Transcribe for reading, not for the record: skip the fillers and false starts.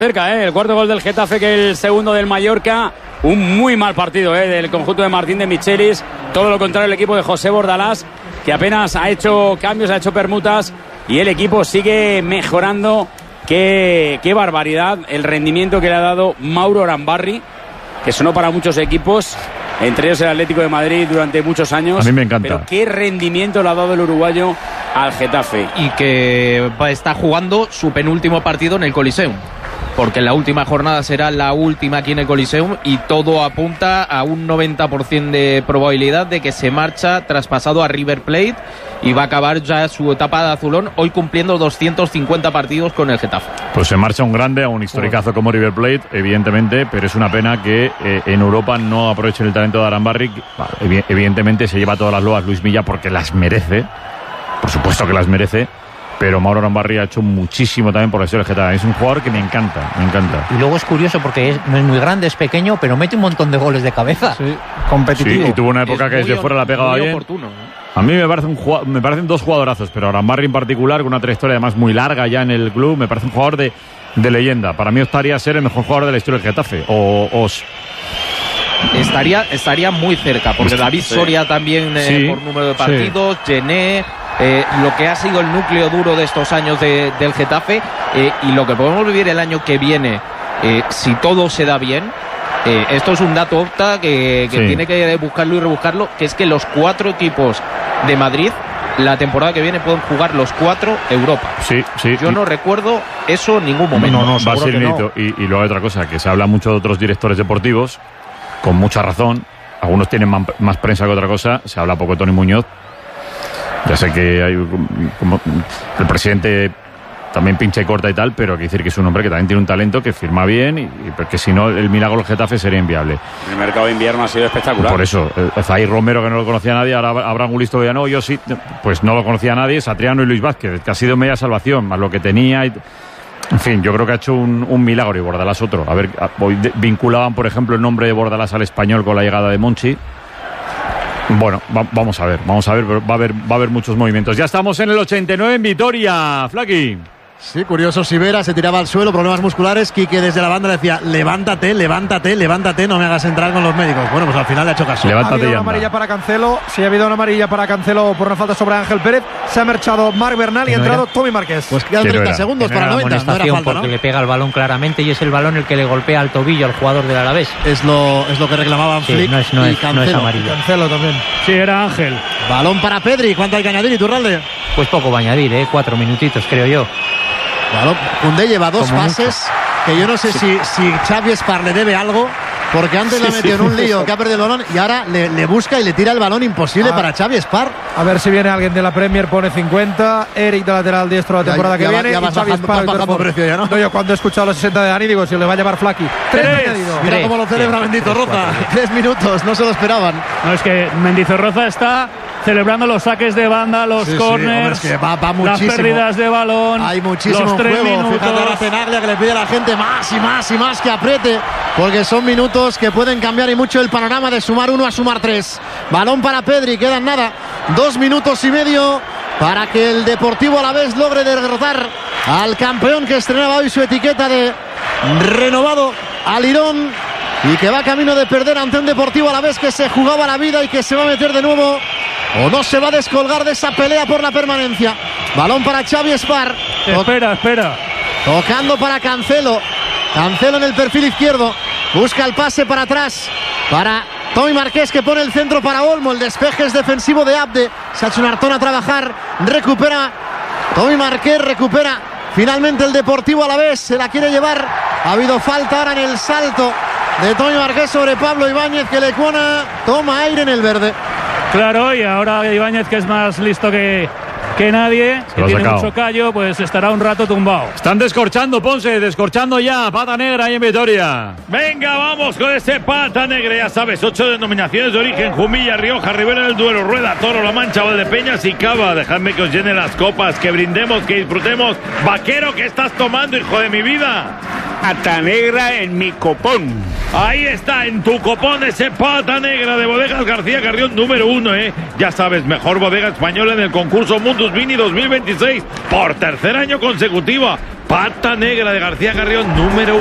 Cerca, el cuarto gol del Getafe que el segundo del Mallorca. Un muy mal partido del conjunto de Martín de Michelis. Todo lo contrario el equipo de José Bordalás, que apenas ha hecho cambios, ha hecho permutas y el equipo sigue mejorando. Qué barbaridad el rendimiento que le ha dado Mauro Arambarri, que sonó para muchos equipos, entre ellos el Atlético de Madrid durante muchos años. A mí me encanta. Pero qué rendimiento le ha dado el uruguayo al Getafe. Y que está jugando su penúltimo partido en el Coliseum, porque la última jornada será la última aquí en el Coliseum y todo apunta a un 90% de probabilidad de que se marcha traspasado a River Plate y va a acabar ya su etapa de azulón, hoy cumpliendo 250 partidos con el Getafe. Pues se marcha un grande, a un historicazo como River Plate, evidentemente, pero es una pena que en Europa no aprovechen el talento de Arambarri. Evidentemente se lleva todas las loas Luis Milla porque las merece, por supuesto que las merece. Pero Mauro Arambarri ha hecho muchísimo también por la historia del Getafe. Es un jugador que me encanta. Y luego es curioso porque no es muy grande, es pequeño, pero mete un montón de goles de cabeza. Sí, competitivo. Sí, y tuvo una época que desde fuera la pegaba bien. Oportuno, A mí me parecen dos jugadorazos, pero Arambarri en particular, con una trayectoria además muy larga ya en el club, me parece un jugador de leyenda. Para mí estaría a ser el mejor jugador de la historia del Getafe. Estaría muy cerca, porque David Soria también por número de partidos, Gené, lo que ha sido el núcleo duro de estos años del Getafe, y lo que podemos vivir el año que viene, si todo se da bien. Esto es un dato opta que tiene que buscarlo y rebuscarlo, que es que los 4 equipos de Madrid la temporada que viene pueden jugar los 4 Europa. Sí. Yo no recuerdo eso en ningún momento. No, va a ser inédito. Y luego hay otra cosa, que se habla mucho de otros directores deportivos, con mucha razón. Algunos tienen más prensa que otra cosa. Se habla poco de Tony Muñoz. Ya sé que hay como el presidente también pincha y corta y tal, pero hay que decir que es un hombre que también tiene un talento, que firma bien y porque si no el milagro del Getafe sería inviable. El mercado de invierno ha sido espectacular. Por eso, Zaire Romero, que no lo conocía nadie, ahora Abraham Gulisto Villano, yo sí, pues no lo conocía nadie, Satriano y Luis Vázquez, que ha sido media salvación, más lo que tenía. En fin, yo creo que ha hecho un milagro y Bordalás otro. A ver, hoy vinculaban, por ejemplo, el nombre de Bordalás al Español con la llegada de Monchi. Bueno, vamos a ver, pero va a haber muchos movimientos. Ya estamos en el 89 en Vitoria, Flaqui. Sí, curioso, Sivera se tiraba al suelo, problemas musculares. Quique desde la banda le decía, levántate, no me hagas entrar con los médicos. Bueno, pues al final le ha hecho caso. Levántate. Ha habido una amarilla para Cancelo, sí ha habido una amarilla para Cancelo por una falta sobre Ángel Pérez. Se ha marchado Marc Bernal y ha entrado Tommy Márquez. Pues quedan 30 segundos para 90, no era falta, porque le pega el balón claramente y es el balón el que le golpea al tobillo al jugador del Alavés. Es lo que reclamaban Flick no es amarilla. Cancelo también. Sí, era Ángel. Balón para Pedri, ¿cuánto hay que añadir, Iturralde? Pues poco va a añadir, 4 minutitos creo yo. Claro, Koundé lleva 2 pases que yo no sé si Xavi Espar le debe algo, porque antes la metió en un lío que ha perdido el balón y ahora le busca y le tira el balón imposible para Xavi Espar. A ver si viene alguien de la Premier, pone 50, Eric de lateral diestro la temporada que viene, y Xavi Espar bajando precio ya, ¿no? Yo cuando he escuchado los 60 de Dani digo, si le va a llevar Flaqui. 3. Mira cómo lo celebra Mendizorroza. 3 minutos, no se lo esperaban. No, es que Mendizorroza está celebrando los saques de banda, los corners, es que va muchísimo. Las pérdidas de balón. Hay muchísimo los 3 juego. minutos. Fíjate a Tenaglia que le pide a la gente más y más y más que apriete, porque son minutos que pueden cambiar y mucho el panorama de sumar 1 a sumar 3. Balón para Pedri, quedan 2 minutos y medio para que el Deportivo Alavés logre derrotar al campeón que estrenaba hoy su etiqueta de renovado al Lirón y que va camino de perder ante un Deportivo Alavés que se jugaba la vida y que se va a meter de nuevo o no se va a descolgar de esa pelea por la permanencia. Balón para Xavi Espar. Espera. Tocando para Cancelo en el perfil izquierdo, busca el pase para atrás para Tommy Márquez, que pone el centro para Olmo. El despeje es defensivo de Abde, se ha hecho un hartón a trabajar, recupera Tommy Márquez, recupera finalmente el Deportivo Alavés, se la quiere llevar. Ha habido falta ahora en el salto de Tommy Márquez sobre Pablo Ibáñez, que le cuona, toma aire en el verde. Claro, y ahora Ibáñez, que es más listo que nadie, que tiene mucho callo, pues estará un rato tumbado. Están descorchando, Ponce, descorchando ya, pata negra ahí en Vitoria. Venga, vamos con ese pata negra, ya sabes, 8 denominaciones de origen: Jumilla, Rioja, Ribera del Duero, Rueda, Toro, La Mancha, Valdepeñas y Cava. Dejadme que os llene las copas, que brindemos, que disfrutemos. Vaquero, ¿qué estás tomando, hijo de mi vida? pata negra en mi copón. Ahí está, en tu copón, ese pata negra de Bodegas García Carrión número 1, Ya sabes, mejor bodega española en el concurso Mundus Vini 2026 por tercer año consecutiva. Pata negra de García Carrión número 1.